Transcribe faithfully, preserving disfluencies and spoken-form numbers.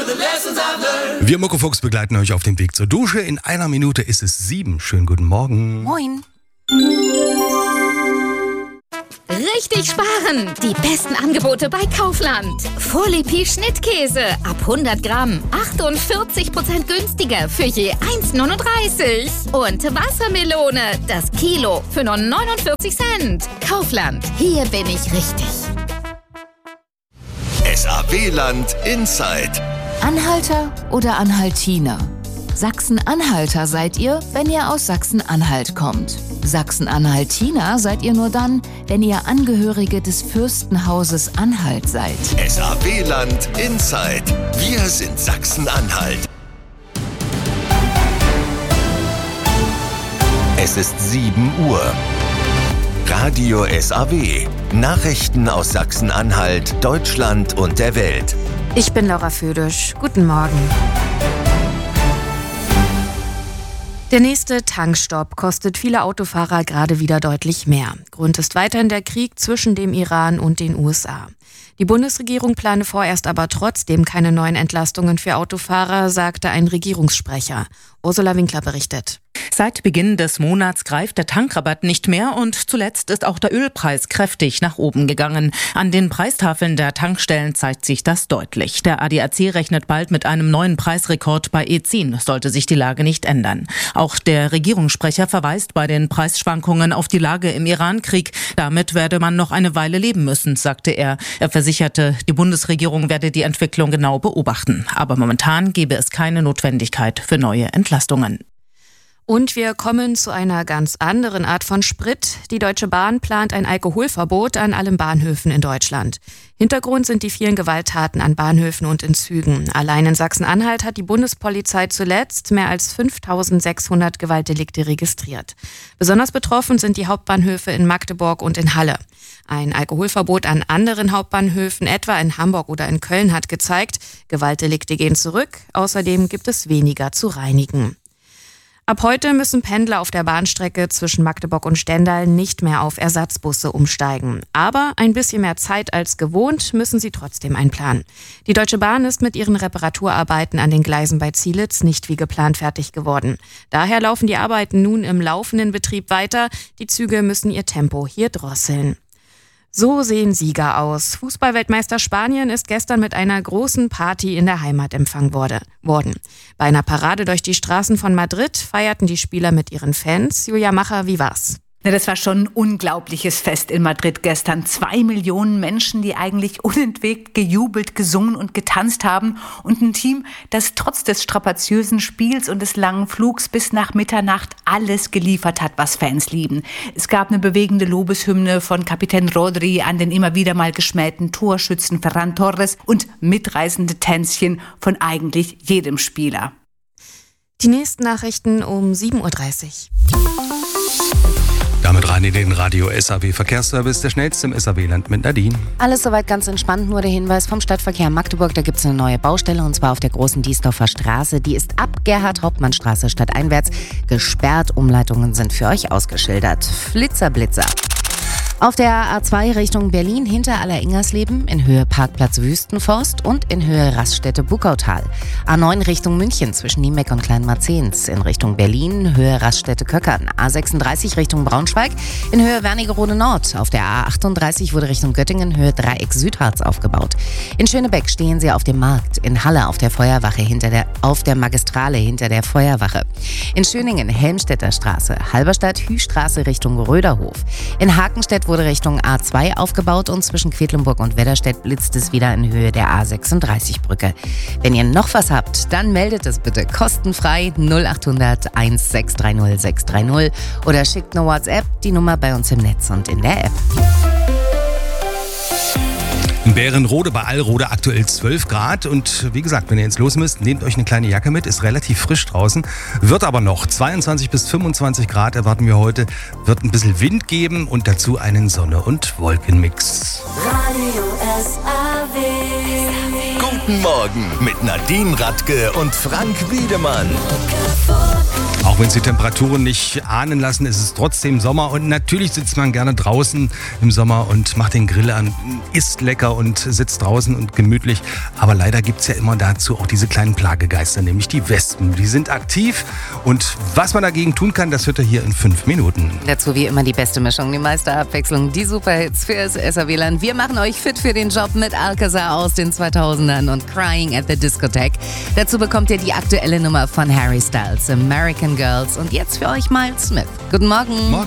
Wir Muckefuchs begleiten euch auf dem Weg zur Dusche. In einer Minute ist es sieben. Schönen guten Morgen. Moin. Richtig sparen! Die besten Angebote bei Kaufland. Volepi Schnittkäse ab hundert Gramm. achtundvierzig Prozent günstiger für je eins neununddreißig. Und Wassermelone, das Kilo für nur neunundvierzig Cent. Kaufland, hier bin ich richtig. S A W-Land Inside. Anhalter oder Anhaltiner? Sachsen-Anhalter seid ihr, wenn ihr aus Sachsen-Anhalt kommt. Sachsen-Anhaltiner seid ihr nur dann, wenn ihr Angehörige des Fürstenhauses Anhalt seid. S A W-Land Inside. Wir sind Sachsen-Anhalt. Es ist sieben Uhr. Radio S A W. Nachrichten aus Sachsen-Anhalt, Deutschland und der Welt. Ich bin Laura Födisch. Guten Morgen. Der nächste Tankstopp kostet viele Autofahrer gerade wieder deutlich mehr. Grund ist weiterhin der Krieg zwischen dem Iran und den U S A. Die Bundesregierung plane vorerst aber trotzdem keine neuen Entlastungen für Autofahrer, sagte ein Regierungssprecher. Ursula Winkler berichtet. Seit Beginn des Monats greift der Tankrabatt nicht mehr und zuletzt ist auch der Ölpreis kräftig nach oben gegangen. An den Preistafeln der Tankstellen zeigt sich das deutlich. Der A D A C rechnet bald mit einem neuen Preisrekord bei E zehn, sollte sich die Lage nicht ändern. Auch der Regierungssprecher verweist bei den Preisschwankungen auf die Lage im Irankrieg. Damit werde man noch eine Weile leben müssen, sagte er. Er versicherte, die Bundesregierung werde die Entwicklung genau beobachten. Aber momentan gebe es keine Notwendigkeit für neue Entlastungen. Und wir kommen zu einer ganz anderen Art von Sprit. Die Deutsche Bahn plant ein Alkoholverbot an allen Bahnhöfen in Deutschland. Hintergrund sind die vielen Gewalttaten an Bahnhöfen und in Zügen. Allein in Sachsen-Anhalt hat die Bundespolizei zuletzt mehr als fünftausendsechshundert Gewaltdelikte registriert. Besonders betroffen sind die Hauptbahnhöfe in Magdeburg und in Halle. Ein Alkoholverbot an anderen Hauptbahnhöfen, etwa in Hamburg oder in Köln, hat gezeigt, Gewaltdelikte gehen zurück. Außerdem gibt es weniger zu reinigen. Ab heute müssen Pendler auf der Bahnstrecke zwischen Magdeburg und Stendal nicht mehr auf Ersatzbusse umsteigen. Aber ein bisschen mehr Zeit als gewohnt müssen sie trotzdem einplanen. Die Deutsche Bahn ist mit ihren Reparaturarbeiten an den Gleisen bei Zielitz nicht wie geplant fertig geworden. Daher laufen die Arbeiten nun im laufenden Betrieb weiter. Die Züge müssen ihr Tempo hier drosseln. So sehen Sieger aus. Fußballweltmeister Spanien ist gestern mit einer großen Party in der Heimat empfangen wurde, worden. Bei einer Parade durch die Straßen von Madrid feierten die Spieler mit ihren Fans. Julia Macher, wie war's? Ja, das war schon ein unglaubliches Fest in Madrid gestern. Zwei Millionen Menschen, die eigentlich unentwegt gejubelt, gesungen und getanzt haben. Und ein Team, das trotz des strapaziösen Spiels und des langen Flugs bis nach Mitternacht alles geliefert hat, was Fans lieben. Es gab eine bewegende Lobeshymne von Kapitän Rodri an den immer wieder mal geschmähten Torschützen Ferran Torres und mitreißende Tänzchen von eigentlich jedem Spieler. Die nächsten Nachrichten um sieben Uhr dreißig. Damit rein in den Radio S A W Verkehrsservice, der schnellste im S A W-Land mit Nadine. Alles soweit ganz entspannt, nur der Hinweis vom Stadtverkehr Magdeburg, da gibt es eine neue Baustelle und zwar auf der großen Diesdorfer Straße. Die ist ab Gerhard-Hauptmann-Straße stadteinwärts gesperrt. Umleitungen sind für euch ausgeschildert. Flitzer, Blitzer. Auf der A zwei Richtung Berlin hinter Alleringers-Leben in Höhe Parkplatz Wüstenforst und in Höhe Raststätte Buckautal. A neun Richtung München zwischen Niemeck und Kleinmarzehns in Richtung Berlin Höhe Raststätte Köckern. A sechsunddreißig Richtung Braunschweig in Höhe Wernigerode Nord. Auf der A achtunddreißig wurde Richtung Göttingen Höhe Dreieck Südharz aufgebaut. In Schönebeck stehen sie auf dem Markt. In Halle auf der Feuerwache hinter der auf der Magistrale hinter der Feuerwache. In Schöningen Helmstedter Straße, Halberstadt Hüstraße Richtung Röderhof. In Hakenstedt wurde Richtung A zwei aufgebaut und zwischen Quedlinburg und Wedderstedt blitzt es wieder in Höhe der A sechsunddreißig Brücke. Wenn ihr noch was habt, dann meldet es bitte kostenfrei null achthundert eins sechs drei null sechs drei null oder schickt eine WhatsApp, die Nummer bei uns im Netz und in der App. In Bärenrode bei Allrode aktuell zwölf Grad und wie gesagt, wenn ihr jetzt los müsst, nehmt euch eine kleine Jacke mit, ist relativ frisch draußen, wird aber noch zweiundzwanzig bis fünfundzwanzig Grad erwarten wir heute, wird ein bisschen Wind geben und dazu einen Sonne- und Wolkenmix. Radio S A W. Guten Guten Morgen mit Nadine Radke und Frank Wiedemann. Auch wenn es die Temperaturen nicht ahnen lassen, ist es trotzdem Sommer und natürlich sitzt man gerne draußen im Sommer und macht den Grill an, isst lecker und sitzt draußen und gemütlich. Aber leider gibt es ja immer dazu auch diese kleinen Plagegeister, nämlich die Wespen. Die sind aktiv und was man dagegen tun kann, das hört ihr hier in fünf Minuten. Dazu wie immer die beste Mischung, die meiste Abwechslung, die Superhits fürs S A W-Land. Wir machen euch fit für den Job mit Alcazar aus den zweitausendern und Crying at the Discotheque. Dazu bekommt ihr die aktuelle Nummer von Harry Styles, American Girls. Und jetzt für euch Miles Smith. Guten Morgen. Morgen.